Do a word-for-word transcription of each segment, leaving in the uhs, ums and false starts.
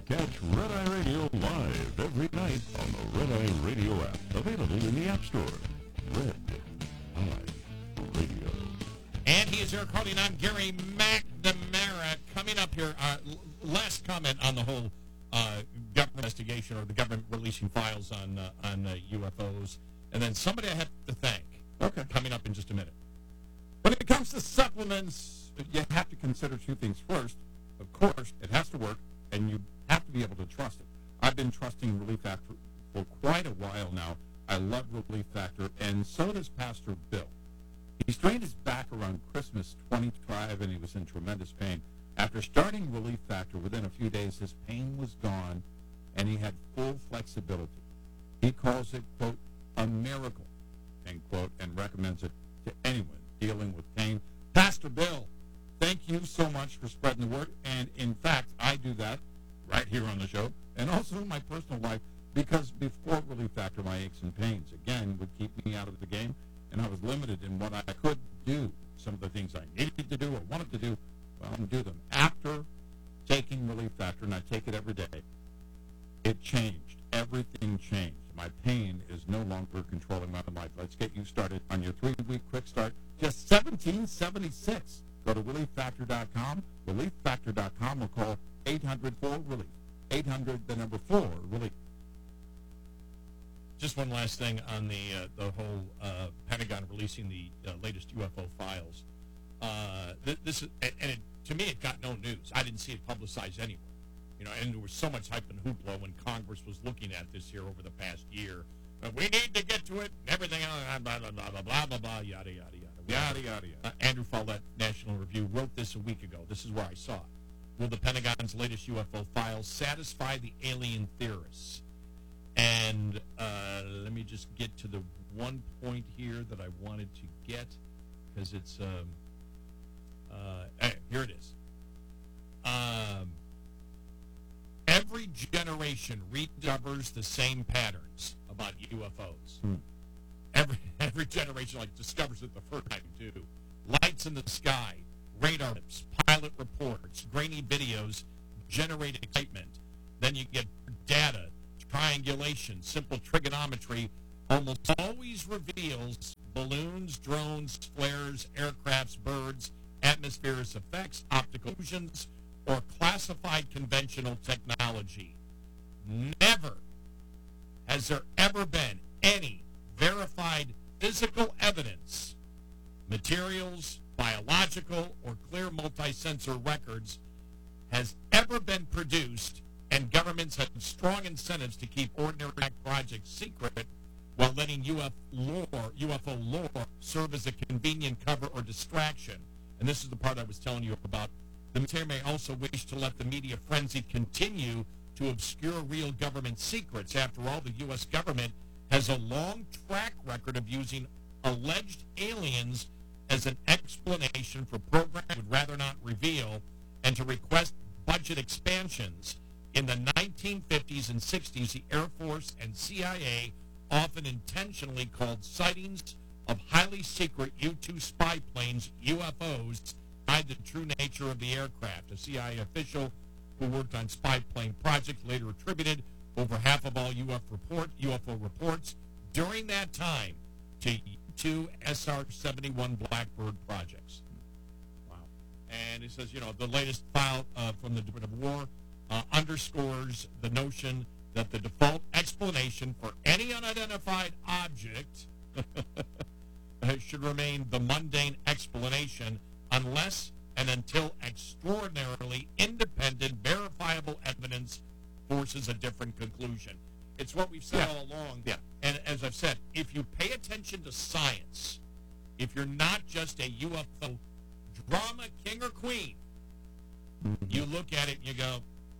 Catch Red Eye Radio live every night on the Red Eye Radio app, available in the App Store. Red Eye Radio. And he is Eric Harley, and I'm Gary McNamara. Coming up here, uh, last comment on the whole uh, government investigation, or the government releasing files on uh, on uh, U F Os, and then somebody I have to thank. Okay. Coming up in just a minute. When it comes to supplements, you have to consider two things. First, of course, it has to work, and you have to be able to trust it. I've been trusting Relief Factor for quite a while now. I love Relief Factor, and so does Pastor Bill. He strained his back around Christmas twenty twelve, and he was in tremendous pain. After starting Relief Factor, within a few days, his pain was gone, and he had full flexibility. He calls it, quote, a miracle, end quote, and recommends it to anyone dealing with pain. Pastor Bill, thank you so much for spreading the word, and in fact, I do that right here on the show, and also in my personal life, because before Relief Factor, my aches and pains, again, would keep me out of the game, and I was limited in what I could do. Some of the things I needed to do or wanted to do, well, I do them. After taking Relief Factor, and I take it every day, it changed. Everything changed. My pain is no longer controlling my life. Let's get you started on your three-week quick start. Just seventeen seventy-six. Go to relief factor dot com, relief factor dot com, or call eight hundred four relief. eight hundred, the number four, relief. Just one last thing on the uh, the whole uh, Pentagon releasing the uh, latest U F O files. Uh, th- this is, and it, to me, it got no news. I didn't see it publicized anywhere. You know, and there was so much hype and hoopla when Congress was looking at this here over the past year. Uh, we need to get to it, and everything else, blah, blah, blah, blah, blah, blah, blah, yada, yada, yada. Yada, yada, yada. Uh, Andrew Follett, National Review, wrote this a week ago. This is where I saw it. Will the Pentagon's latest U F O files satisfy the alien theorists? And uh, let me just get to the one point here that I wanted to get, because it's, um, uh, hey, here it is. Um, every generation rediscovers the same patterns about U F Os. Hmm. Every every generation like discovers it the first time too. Lights in the sky, radar tips, pilot reports, grainy videos generate excitement. Then you get data, triangulation, simple trigonometry. Almost always reveals balloons, drones, flares, aircrafts, birds, atmospheric effects, optical illusions, or classified conventional technology. Never has there ever been any verified physical evidence, materials, biological, or clear multi-sensor records has ever been produced, and governments have strong incentives to keep ordinary projects secret while letting U F lore, U F O lore serve as a convenient cover or distraction. And this is the part I was telling you about. The military may also wish to let the media frenzy continue to obscure real government secrets. After all, the U S government has a long track record of using alleged aliens as an explanation for programs it would rather not reveal, and to request budget expansions. In the nineteen fifties and sixties, the Air Force and C I A often intentionally called sightings of highly secret U two spy planes U F Os hide the true nature of the aircraft. A C I A official who worked on spy plane projects later attributed over half of all U F report, U F O reports during that time to two S R seventy-one Blackbird projects. Wow. And it says, you know, the latest file uh, from the Department of War uh, underscores the notion that the default explanation for any unidentified object should remain the mundane explanation unless and until extraordinarily independent, verifiable evidence forces a different conclusion. It's what we've said Yeah. all along. Yeah. And as I've said, if you pay attention to science, if you're not just a U F O drama king or queen, Mm-hmm. you look at it and you go,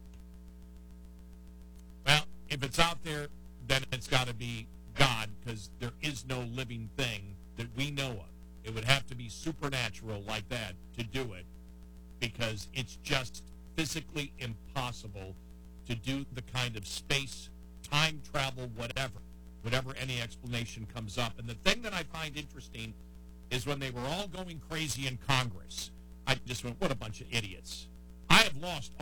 well, if it's out there, then it's got to be God, because there is no living thing that we know of. It would have to be supernatural like that to do it, because it's just physically impossible to do the kind of space, time travel, whatever, whatever any explanation comes up. And the thing that I find interesting is when they were all going crazy in Congress, I just went, what a bunch of idiots. I have lost all,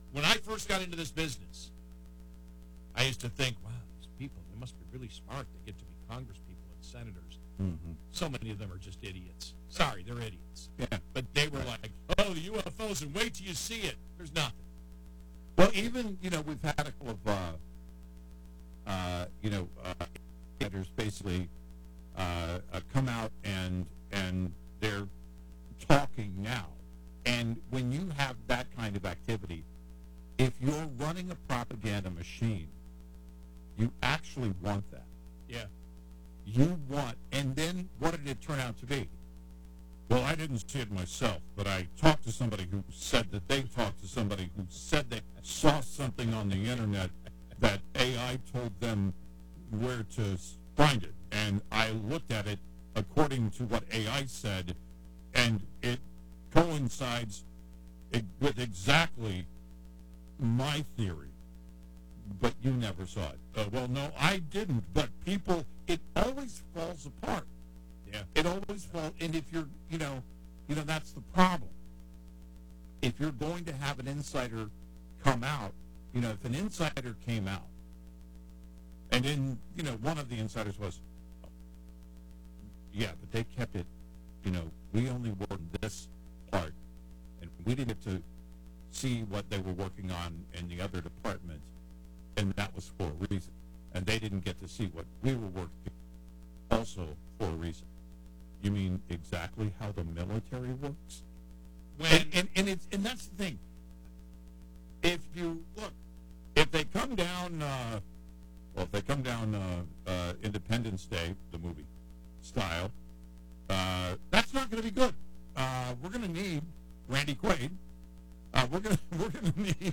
when I first got into this business, I used to think, wow, these people, they must be really smart. They get to be congresspeople and senators. Mm-hmm. So many of them are just idiots. Sorry, they're idiots. Yeah. But they were Right. like, oh, the U F Os, and wait till you see it. There's nothing. Well, even, you know, we've had a couple of, uh, uh, you know, uh, editors basically uh, uh, come out and and they're talking now. And when you have that kind of activity, if you're running a propaganda machine, you actually want that. Yeah. You want, and then what did it turn out to be? Well, I didn't see it myself, but I talked to somebody who said that they talked to somebody who said they saw something on the internet that A I told them where to find it. And I looked at it according to what A I said, and it coincides it, with exactly my theory. But you never saw it. Uh, well, no, I didn't. But people, it always falls apart. Yeah. It always falls. And if you're, you know, you know, that's the problem. If you're going to have an insider come out, you know, if an insider came out, and then, you know, one of the insiders was, yeah, but they kept it, you know, we only worked this part, and we didn't get to see what they were working on in the other department, and that was for a reason. And they didn't get to see what we were working also for a reason. You mean exactly how the military works? When, And, and, and, it's, and that's the thing. If you, look, if they come down, uh, well, if they come down uh, uh, Independence Day, the movie, style, uh, that's not going to be good. Uh, we're going to need Randy Quaid. Uh, we're going to we're going to need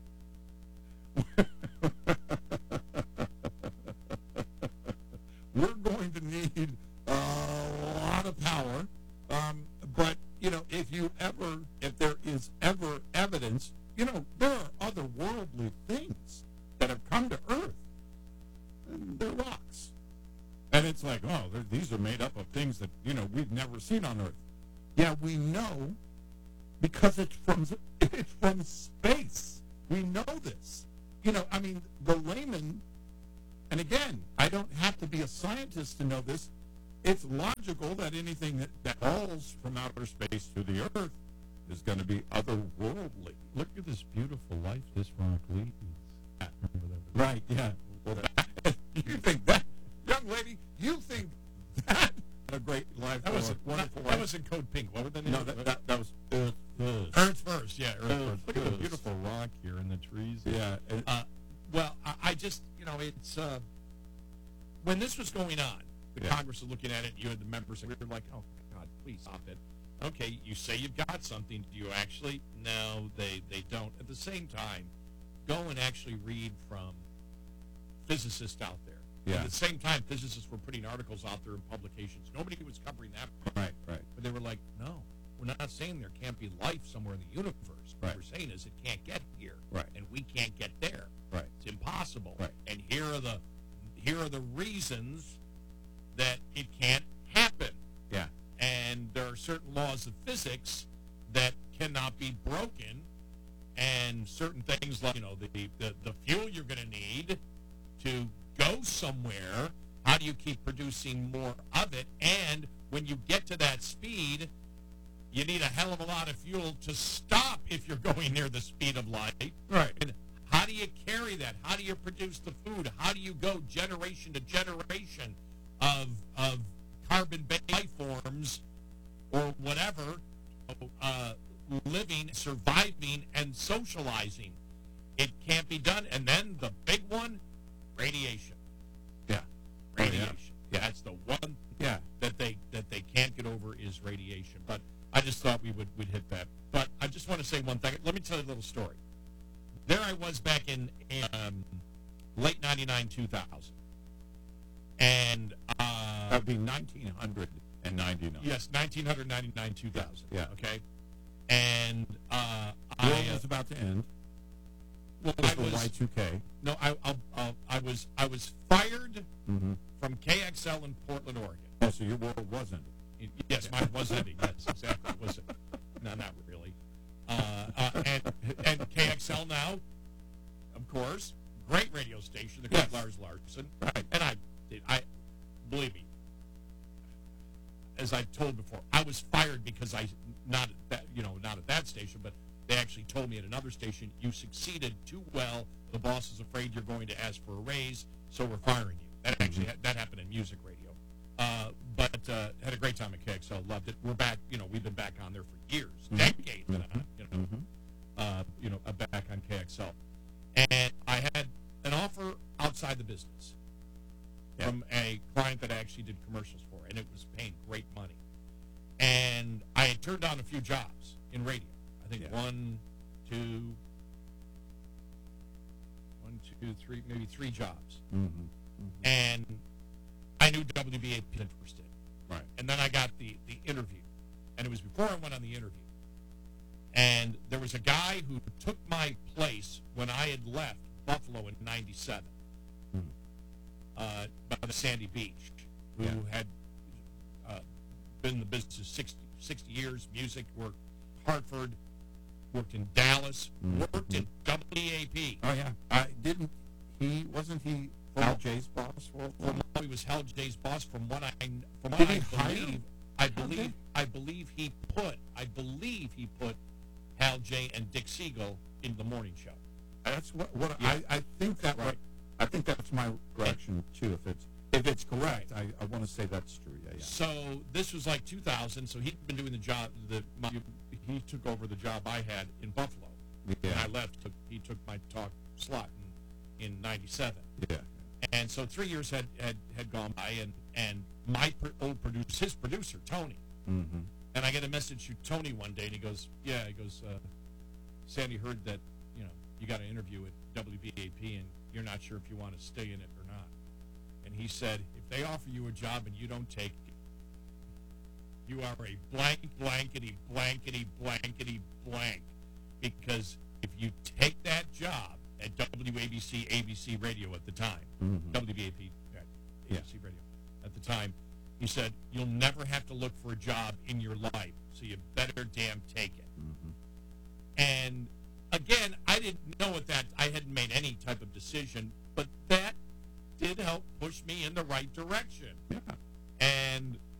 we're going to need a lot of power. Um, but you know, if you ever, if there is ever evidence, you know, there are otherworldly things that have come to Earth. And they're rocks. And it's like, oh, they're- these are made up of things that, you know, we've never seen on Earth. Yeah, we know because it's from it's from space. We know this. You know, I mean, the layman, and again, I don't have to be a scientist to know this. It's logical that anything that, that falls from outer space to the Earth is going to be otherworldly. Look at this beautiful life this rock leads. Right, yeah. Well, that, you think that, young lady, you think that a great life, that was or a a wonderful that, life. that was in Code Pink. What were the names? No, that, that, that was Earth First. Earth First. Yeah, Earth Earth First. Look at the first. beautiful rock here in the trees. Yeah. and- Uh, well, I, I just, you know, it's uh, when this was going on, the Yeah. Congress was looking at it. You had the members, and we were like, "Oh God, please stop it." Okay, you say you've got something. Do you actually? No, they they don't. At the same time, go and actually read from physicists out there. Yeah. At the same time, physicists were putting articles out there in publications. Nobody was covering that. right, right. But they were like, no, we're not saying there can't be life somewhere in the universe. What Right. we're saying is it can't get here. Right. And we can't get there. Right. It's impossible. Right. And here are the here are the reasons that it can't happen. Yeah. And there are certain laws of physics that cannot be broken, and certain things like, you know, the the, the fuel you're going to need to go somewhere, how do you keep producing more of it? And when you get to that speed, you need a hell of a lot of fuel to stop if you're going near the speed of light. Right. And how do you carry that? How do you produce the food? How do you go generation to generation of of carbon-based life forms or whatever, uh, living, surviving, and socializing? It can't be done. And then the big one, radiation. Yeah. Oh, yeah. Radiation. Yeah. That's the one Yeah. that they that they can't get over is radiation. But I just thought we would would hit that. But I just want to say one thing. Let me tell you a little story. There I was back in, in um, late ninety-nine, two thousand. And, uh, That would be nineteen ninety-nine. yes, nineteen ninety-nine, two thousand. Yeah. Okay? And uh, The world I, uh, was about to end. well, It was I the was, Y two K. no, I, I, I, I was, I was fired Mm-hmm. from K X L in Portland, Oregon. Oh, so your world was ending. Yes, mine was ending. Yes, exactly. It was no, not really. Uh, uh, and, and K X L now, of course, great radio station, the great Yes. Lars Larson. Right. And I did, I, believe me, as I've told before, I was fired because I, not at that, you know, not at that station, but they actually told me at another station, you succeeded too well. The boss is afraid you're going to ask for a raise, so we're firing you. That actually, ha- that happened in music radio. Uh, but uh, had a great time at K X L, loved it. We're back, you know, we've been back on there for years, Mm-hmm. decades, uh, you know, Mm-hmm. uh, you know, uh, back on K X L. And I had an offer outside the business Yeah. from a client that I actually did commercials for, and it was paying great money. And I had turned down a few jobs in radio. I think Yeah. one, two, one, two, three, maybe three jobs. Mm-hmm. And I knew W B A P was interested. Right. And then I got the, the interview. And it was before I went on the interview. And there was a guy who took my place when I had left Buffalo in ninety-seven Hmm. uh, by the Sandy Beach, who Yeah. had uh, been in the business sixty, sixty years, music, worked Hartford, worked in Dallas, Mhm. worked in W B A P. Oh yeah. I didn't. He wasn't he Al J's boss for a From while? he was Hal J's boss. From what I from what Did I he hire believe, him? I Hal J? believe I believe he put I believe he put Hal J and Dick Siegel in the morning show. That's what. What Yeah. I, I think that. Right. I think that's my reaction too. If it's if it's correct, I, I want to say that's true. Yeah. Yeah. So this was like two thousand. So he'd been doing the job. The my, he took over the job I had in Buffalo. When I Yeah. left, took, he took my talk slot in in ninety-seven. Yeah. And so three years had, had, had gone by, and, and my pro- old producer, his producer, Tony, Mm-hmm. and I get a message from Tony one day, and he goes, yeah, he goes, uh, Sandy heard that, you know, you got an interview at W B A P, and you're not sure if you want to stay in it or not. And he said, if they offer you a job and you don't take it, you are a blank, blankety, blankety, blankety, blank. Because if you take that job at W A B C, A B C Radio at the time, Mm-hmm. W B A P, uh, Yeah. A B C Radio at the time, he said, you'll never have to look for a job in your life, so you better damn take it. Mm-hmm. And again, I didn't know at that, I hadn't made any type of decision, but that did help push me in the right direction. Yeah. And